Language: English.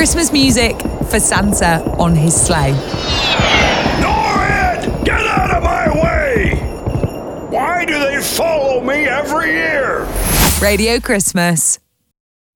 Christmas music for Santa on his sleigh. Norrid, get out of my way! Why do they follow me every year? Radio Christmas